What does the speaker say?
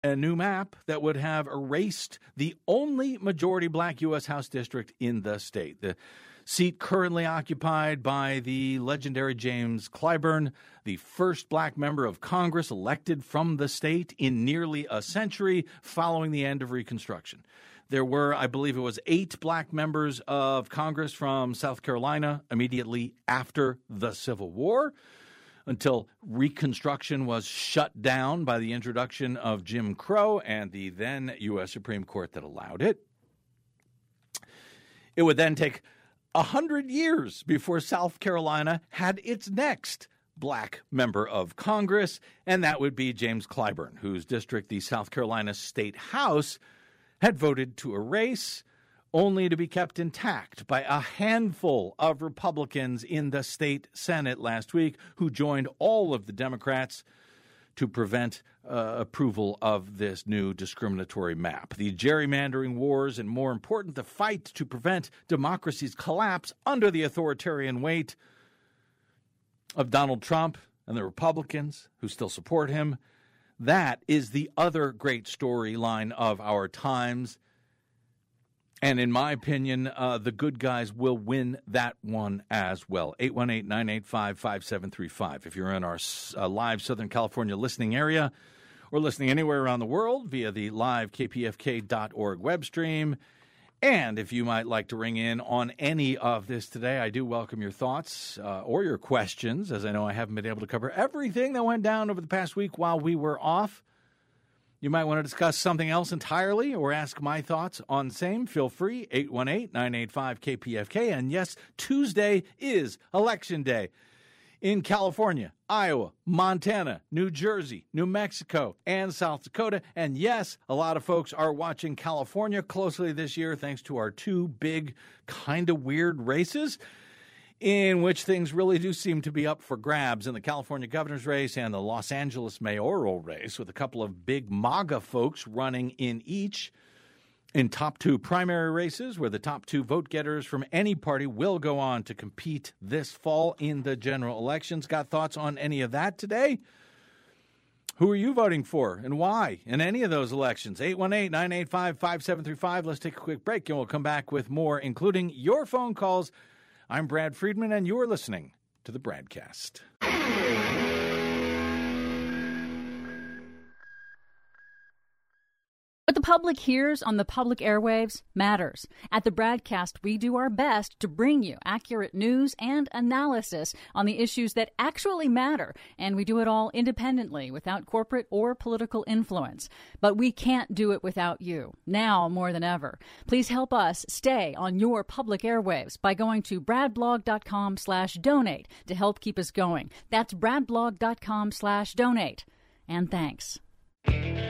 a new map that would have erased the only majority black U.S. House district in the state. The seat currently occupied by the legendary James Clyburn, the first black member of Congress elected from the state in nearly a century following the end of Reconstruction. There were, I believe it was 8 black members of Congress from South Carolina immediately after the Civil War, until Reconstruction was shut down by the introduction of Jim Crow and the then U.S. Supreme Court that allowed it. It would then take 100 years before South Carolina had its next black member of Congress, and that would be James Clyburn, whose district the South Carolina State House had voted to erase, only to be kept intact by a handful of Republicans in the state Senate last week who joined all of the Democrats to prevent approval of this new discriminatory map. The gerrymandering wars, and more important, the fight to prevent democracy's collapse under the authoritarian weight of Donald Trump and the Republicans who still support him, that is the other great storyline of our times. And in my opinion, the good guys will win that one as well. 818-985-5735. If you're in our live Southern California listening area or listening anywhere around the world via the live kpfk.org web stream. And if you might like to ring in on any of this today, I do welcome your thoughts or your questions, as I know I haven't been able to cover everything that went down over the past week while we were off. You might want to discuss something else entirely or ask my thoughts on the same. Feel free, 818-985-KPFK. And yes, Tuesday is Election Day in California, Iowa, Montana, New Jersey, New Mexico, and South Dakota. And yes, a lot of folks are watching California closely this year thanks to our 2 big, kind of weird races, in which things really do seem to be up for grabs in the California governor's race and the Los Angeles mayoral race, with a couple of big MAGA folks running in each. In top 2 primary races, where the top 2 vote-getters from any party will go on to compete this fall in the general elections. Got thoughts on any of that today? Who are you voting for and why in any of those elections? 818-985-5735. Let's take a quick break, and we'll come back with more, including your phone calls. I'm Brad Friedman, and you're listening to the Bradcast. What the public hears on the public airwaves matters. At the Bradcast, we do our best to bring you accurate news and analysis on the issues that actually matter, and we do it all independently, without corporate or political influence. But we can't do it without you, now more than ever. Please help us stay on your public airwaves by going to bradblog.com/donate to help keep us going. That's bradblog.com/donate. And thanks.